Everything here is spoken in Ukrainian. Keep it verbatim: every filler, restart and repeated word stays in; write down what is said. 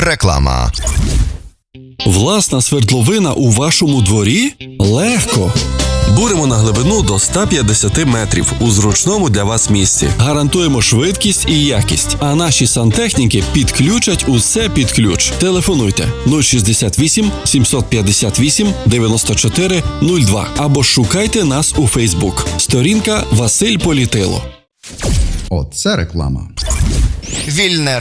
Реклама. Власна свердловина у вашому дворі? Легко! Буримо на глибину до ста п'ятдесят метрів у зручному для вас місці. Гарантуємо швидкість і якість, а наші сантехніки підключать усе під ключ. Телефонуйте нуль шістдесят вісім сімсот п'ятдесят вісім дев'яносто чотири нуль два або шукайте нас у Фейсбук. Сторінка Василь Політило. Оце реклама. Вільне